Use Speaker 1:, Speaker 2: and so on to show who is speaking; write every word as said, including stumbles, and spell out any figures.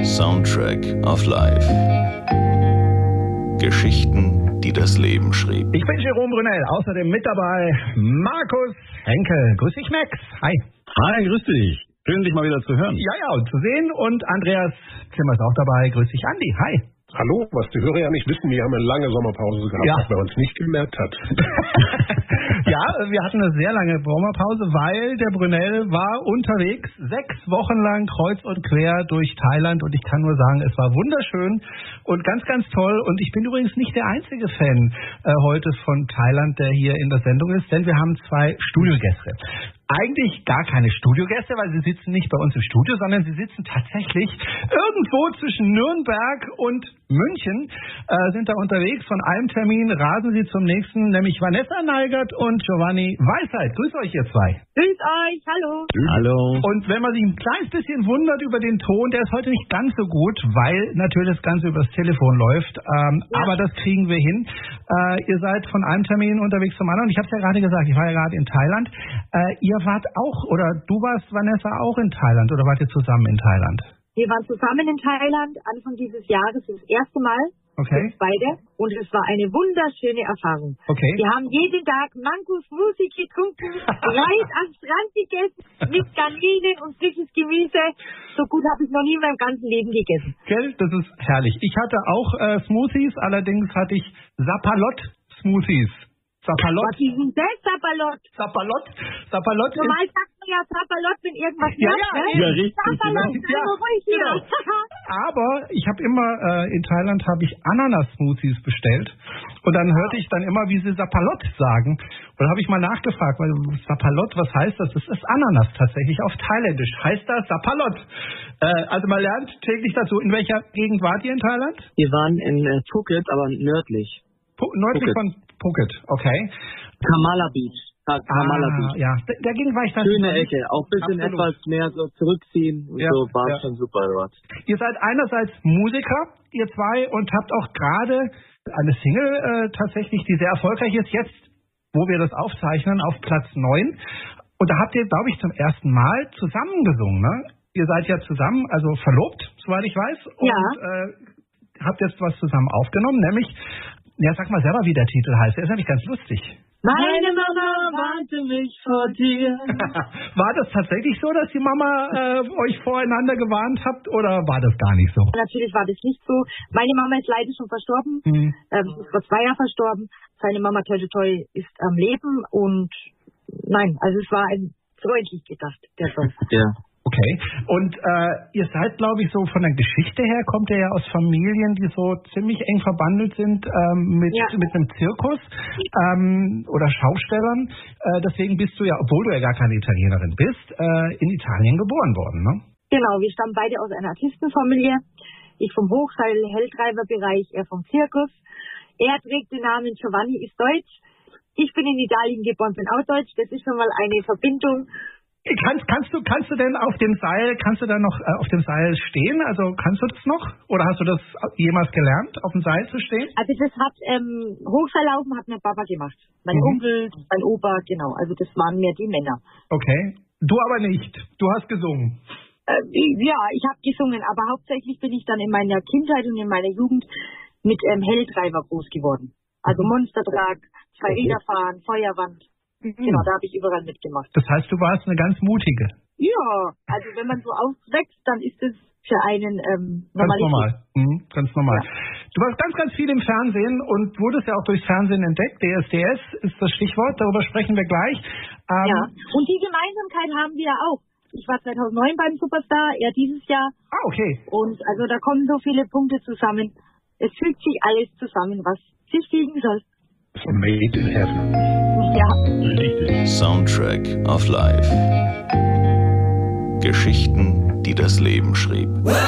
Speaker 1: Soundtrack of Life. Geschichten, die das Leben schrieb.
Speaker 2: Ich bin Jerome Brunel, außerdem mit dabei Markus Henkel. Grüß dich, Max. Hi.
Speaker 3: Hi, grüß dich. Schön, dich mal wieder zu hören.
Speaker 2: Ja, ja, und zu sehen. Und Andreas Zimmer ist auch dabei. Grüß dich, Andi. Hi.
Speaker 4: Hallo, was die Hörer ja nicht wissen, wir haben eine lange Sommerpause gehabt,
Speaker 2: ja.
Speaker 4: was man uns nicht gemerkt hat.
Speaker 2: Ja, wir hatten eine sehr lange Sommerpause, weil der Brunel war unterwegs, sechs Wochen lang kreuz und quer durch Thailand, und ich kann nur sagen, es war wunderschön und ganz, ganz toll. Und ich bin übrigens nicht der einzige Fan äh, heute von Thailand, der hier in der Sendung ist, denn wir haben zwei Studiogäste. Eigentlich gar keine Studiogäste, weil sie sitzen nicht bei uns im Studio, sondern sie sitzen tatsächlich irgendwo zwischen Nürnberg und München, äh, sind da unterwegs. Von einem Termin rasen sie zum nächsten, nämlich Vanessa Neigert und Giovanni Weisheit. Grüß euch, ihr zwei.
Speaker 5: Grüß euch, hallo.
Speaker 3: Hallo.
Speaker 2: Und wenn man sich ein kleines bisschen wundert über den Ton, der ist heute nicht ganz so gut, weil natürlich das Ganze übers Telefon läuft. Ähm,
Speaker 5: Ja.
Speaker 2: Aber das kriegen wir hin. Äh, ihr seid von einem Termin unterwegs zum anderen. Ich habe es ja gerade gesagt, ich war ja gerade in Thailand. Äh, ihr wart auch, oder du warst, Vanessa, auch in Thailand, oder wart ihr zusammen in Thailand?
Speaker 5: Wir waren zusammen in Thailand Anfang dieses Jahres das erste Mal.
Speaker 2: Okay.
Speaker 5: Uns beide. Und es war eine wunderschöne Erfahrung.
Speaker 2: Okay.
Speaker 5: Wir haben jeden Tag Mango Smoothie getrunken, Reis am Strand gegessen, mit Garnelen und frisches Gemüse. So gut habe ich noch nie in meinem ganzen Leben gegessen.
Speaker 2: Gell? Das ist herrlich. Ich hatte auch äh, Smoothies, allerdings hatte ich Sapalot-Smoothies. Sapalot.
Speaker 5: Was ist denn das, Sapalot?
Speaker 2: Sapalot. Sapalot ist...
Speaker 5: Normal sagt man ja Sapalot, wenn irgendwas
Speaker 2: Ja,
Speaker 5: macht,
Speaker 2: ja,
Speaker 5: ne?
Speaker 3: ja, richtig,
Speaker 5: Sapalot,
Speaker 2: genau.
Speaker 5: sei mal ruhig hier.
Speaker 2: Aber ich habe immer, äh, in Thailand habe ich Ananas-Smoothies bestellt. Und dann hörte ich dann immer, wie sie Sapalot sagen. Und dann habe ich mal nachgefragt, weil Sapalot, was heißt das? Das ist Ananas tatsächlich auf Thailändisch. Heißt das Sapalot? Äh, also man lernt täglich dazu. In welcher Gegend wart ihr in Thailand?
Speaker 6: Wir waren in äh, Phuket, aber nördlich.
Speaker 2: Pu- nördlich
Speaker 6: Phuket.
Speaker 2: von Phuket, okay.
Speaker 6: Kamala Beach. Ah, Kamala
Speaker 2: Ah,
Speaker 6: Beach.
Speaker 2: ja, D- dagegen war ich dann...
Speaker 6: Schöne Ecke. Auch ein bisschen
Speaker 2: Absolut.
Speaker 6: etwas mehr so zurückziehen. Und
Speaker 2: Ja,
Speaker 6: so war
Speaker 2: ja.
Speaker 6: schon super dort.
Speaker 2: Ihr seid einerseits Musiker, ihr zwei, und habt auch gerade eine Single äh, tatsächlich, die sehr erfolgreich ist, jetzt, wo wir das aufzeichnen, auf Platz neun. Und da habt ihr, glaube ich, zum ersten Mal zusammen gesungen, ne? Ihr seid ja zusammen, also verlobt, soweit ich weiß, und
Speaker 5: Ja.
Speaker 2: äh, habt jetzt was zusammen aufgenommen, nämlich, ja, sag mal selber, wie der Titel heißt. Der ist nämlich ganz lustig.
Speaker 5: Meine Mama
Speaker 6: warnte mich vor dir.
Speaker 2: War das tatsächlich so, dass die Mama äh, euch voreinander gewarnt habt, oder war das gar nicht so?
Speaker 5: Natürlich war das nicht so. Meine Mama ist leider schon verstorben.
Speaker 2: Hm.
Speaker 5: Ähm, sie ist vor zwei Jahren verstorben. Seine Mama, toi, toi, toi, ist am Leben. Und nein, also es war ein freundlich gedacht, der Song.
Speaker 6: Ja.
Speaker 2: Okay. Und äh, ihr seid, glaube ich, so von der Geschichte her, kommt ihr ja aus Familien, die so ziemlich eng verbandelt sind ähm, mit,
Speaker 5: Ja.
Speaker 2: mit einem Zirkus ähm, oder Schaustellern. Äh, deswegen bist du ja, obwohl du ja gar keine Italienerin bist, äh, in Italien geboren worden, ne?
Speaker 5: Genau, wir stammen beide aus einer Artistenfamilie. Ich vom Hochseil-Helltreiber-Bereich, er vom Zirkus. Er trägt den Namen Giovanni, ist Deutsch. Ich bin in Italien geboren, bin auch Deutsch. Das ist schon mal eine Verbindung.
Speaker 2: Kannst, kannst du kannst du denn auf dem Seil, kannst du dann noch äh, auf dem Seil stehen? Also kannst du das noch? Oder hast du das jemals gelernt, auf dem Seil zu stehen?
Speaker 5: Also das hat, ähm, Hochseillaufen hat mein Papa gemacht. Mein
Speaker 2: Mhm.
Speaker 5: Onkel, mein Opa, genau. Also das waren mehr die Männer.
Speaker 2: Okay. Du aber nicht. Du hast gesungen.
Speaker 5: Äh, ja, ich habe gesungen, aber hauptsächlich bin ich dann in meiner Kindheit und in meiner Jugend mit ähm, Helltreiber groß geworden. Also Monstertrag, zwei Räder fahren, Feuerwand. Genau, da habe ich überall mitgemacht.
Speaker 2: Das heißt, du warst eine ganz mutige.
Speaker 5: Ja, also wenn man so aufwächst, dann ist es für einen ähm,
Speaker 2: Ganz
Speaker 5: Normalität.
Speaker 2: normal. Mhm, ganz normal.
Speaker 5: Ja.
Speaker 2: Du warst ganz, ganz viel im Fernsehen und wurdest ja auch durchs Fernsehen entdeckt. D S D S ist das Stichwort, darüber sprechen wir gleich. Ähm,
Speaker 5: Ja, und die Gemeinsamkeit haben wir ja auch. Ich war zweitausendneun beim Superstar, er dieses Jahr.
Speaker 2: Ah, okay.
Speaker 5: Und also da kommen so viele Punkte zusammen. Es fügt sich alles zusammen, was sich fügen soll.
Speaker 4: Made in Heaven.
Speaker 5: Ja.
Speaker 3: Richtig.
Speaker 1: Soundtrack of Life. Geschichten, die das Leben schrieb.